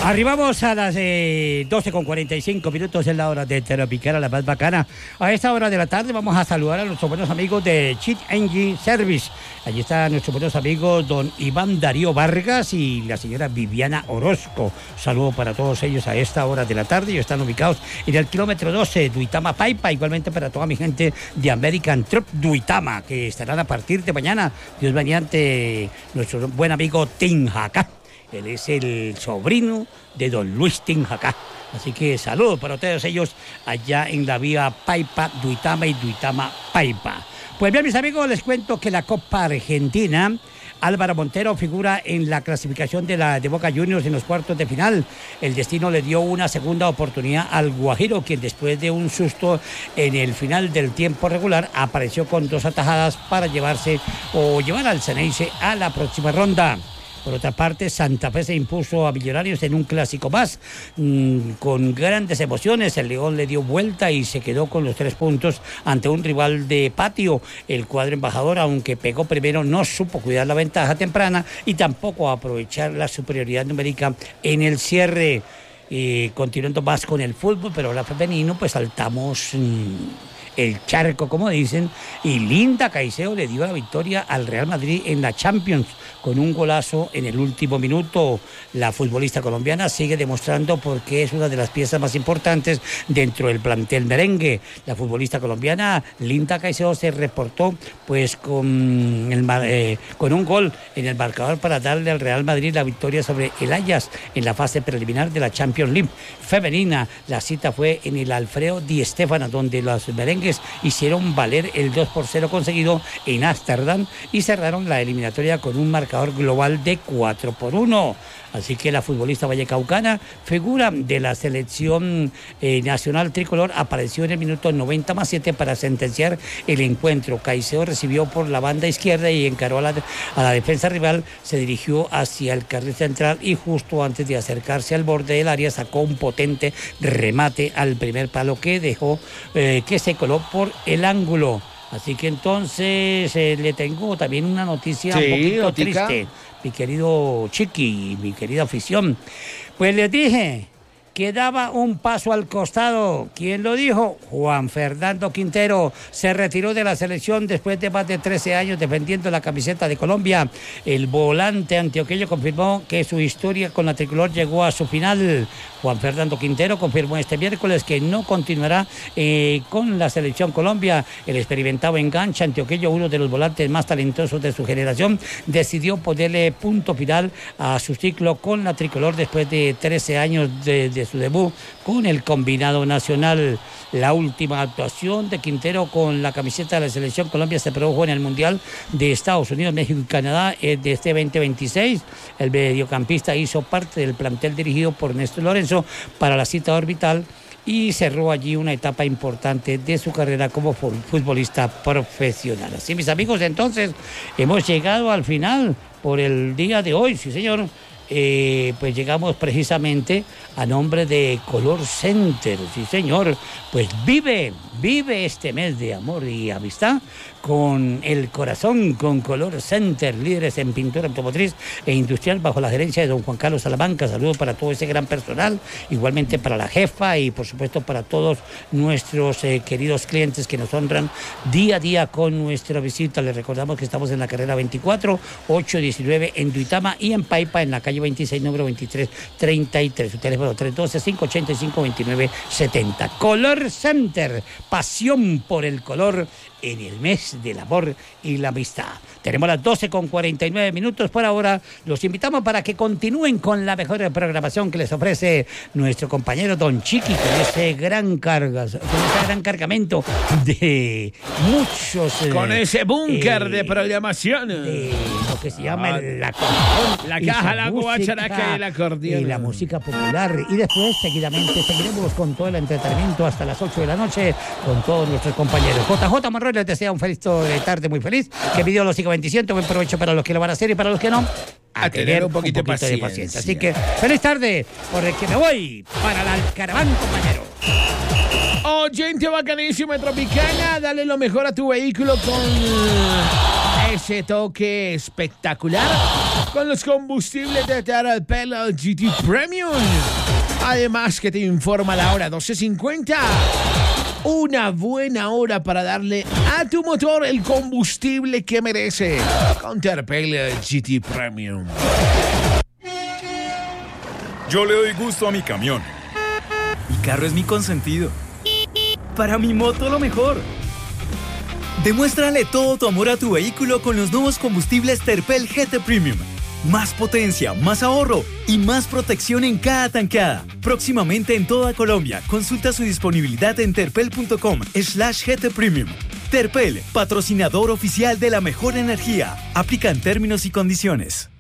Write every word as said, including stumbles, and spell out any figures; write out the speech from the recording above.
Arribamos a las eh, doce con cuarenta y cinco minutos en la hora de Tropicana, la más bacana. A esta hora de la tarde vamos a saludar a nuestros buenos amigos de Chip Engine Service. Allí están nuestros buenos amigos don Iván Darío Vargas y la señora Viviana Orozco. Saludo para todos ellos a esta hora de la tarde. Ellos están ubicados en el kilómetro doce, Duitama Paipa. Igualmente para toda mi gente de American Truck Duitama, que estarán a partir de mañana, Dios mediante, nuestro buen amigo Tinjacá. Él es el sobrino de don Luis Tinjacá. Así que saludos para todos ellos allá en la vía Paipa, Duitama y Duitama Paipa. Pues bien, mis amigos, les cuento que la Copa Argentina, Álvaro Montero figura en la clasificación de la de Boca Juniors en los cuartos de final. El destino le dio una segunda oportunidad al Guajiro, quien después de un susto en el final del tiempo regular apareció con dos atajadas para llevarse o llevar al Ceneice a la próxima ronda. Por otra parte, Santa Fe se impuso a Millonarios en un clásico más, mmm, con grandes emociones. El León le dio vuelta y se quedó con los tres puntos ante un rival de patio. El cuadro embajador, aunque pegó primero, no supo cuidar la ventaja temprana y tampoco aprovechar la superioridad numérica en el cierre. Eh, continuando más con el fútbol, pero ahora femenino, pues saltamos mmm, el charco, como dicen, y Linda Caicedo le dio la victoria al Real Madrid en la Champions con un golazo en el último minuto. La futbolista colombiana sigue demostrando por qué es una de las piezas más importantes dentro del plantel merengue. La futbolista colombiana Linda Caicedo se reportó pues con, el, eh, con un gol en el marcador para darle al Real Madrid la victoria sobre el Ajax en la fase preliminar de la Champions League femenina. La cita fue en el Alfredo Di Stéfano, donde los merengues hicieron valer el dos por cero conseguido en Ámsterdam y cerraron la eliminatoria con un marcador global de cuatro por uno. Así que la futbolista vallecaucana, figura de la selección eh, nacional tricolor, apareció en el minuto noventa más siete para sentenciar el encuentro. Caicedo recibió por la banda izquierda y encaró a la, a la defensa rival, se dirigió hacia el carril central y justo antes de acercarse al borde del área sacó un potente remate al primer palo que dejó, eh, que se coló por el ángulo. Así que entonces eh, le tengo también una noticia sí, un poquito notica. triste, mi querido Chiqui, mi querida afición. Pues les dije que daba un paso al costado. ¿Quién lo dijo? Juan Fernando Quintero se retiró de la selección después de más de trece años defendiendo la camiseta de Colombia. El volante antioqueño confirmó que su historia con la tricolor llegó a su final. Juan Fernando Quintero confirmó este miércoles que no continuará eh, con la selección Colombia. El experimentado enganche antioqueño, uno de los volantes más talentosos de su generación, decidió ponerle punto final a su ciclo con la tricolor después de trece años de, de su debut con el combinado nacional. La última actuación de Quintero con la camiseta de la selección Colombia se produjo en el Mundial de Estados Unidos, México y Canadá eh, de este veinte veintiséis. El mediocampista hizo parte del plantel dirigido por Néstor Lorenzo para la cita orbital y cerró allí una etapa importante de su carrera como futbolista profesional. Así, mis amigos, entonces hemos llegado al final por el día de hoy, sí señor. Eh, pues llegamos precisamente a nombre de Color Center, sí señor, pues vive, vive este mes de amor y amistad con el corazón, con Color Center, líderes en pintura automotriz e industrial bajo la gerencia de don Juan Carlos Salamanca. Saludos para todo ese gran personal, igualmente para la jefa y por supuesto para todos nuestros eh, queridos clientes que nos honran día a día con nuestra visita. Les recordamos que estamos en la carrera veinticuatro, ocho diecinueve en Duitama y en Paipa en la calle veintiséis, número veintitrés treinta y tres. Su teléfono tres uno dos, cinco ocho cinco, dos nueve siete cero. Color Center, pasión por el color en el mes del amor y la amistad. Tenemos las doce con cuarenta y nueve minutos por ahora. Los invitamos para que continúen con la mejor programación que les ofrece nuestro compañero Don Chiqui, con ese gran cargas, con ese gran cargamento de muchos... Eh, con ese búnker eh, de programación. De lo que se llama ah, el acordeón. La caja, la guacharaca y el acordeón. Y la música popular. Y después, seguidamente, seguiremos con todo el entretenimiento hasta las ocho de la noche con todos nuestros compañeros. J J Monroy les desea un feliz tarde muy feliz. Que mi Dios los siga bendiciendo. Buen provecho para los que lo van a hacer y para los que no. A, a tener, tener un poquito, un poquito de, paciencia. de paciencia. Así que, feliz tarde, porque me voy para el Alcaraván, compañero. Oyente bacanísimo de Tropicana, dale lo mejor a tu vehículo con da ese toque espectacular con los combustibles de Terpel G T Premium. Además que te informa la hora doce cincuenta. Una buena hora para darle a tu motor el combustible que merece con Terpel G T Premium. Yo le doy gusto a mi camión. Mi carro es mi consentido. Para mi moto lo mejor. Demuéstrale todo tu amor a tu vehículo con los nuevos combustibles Terpel G T Premium. Más potencia, más ahorro y más protección en cada tanqueada. Próximamente en toda Colombia. Consulta su disponibilidad en terpel.com slash GT Premium. Terpel, patrocinador oficial de la mejor energía. Aplican términos y condiciones.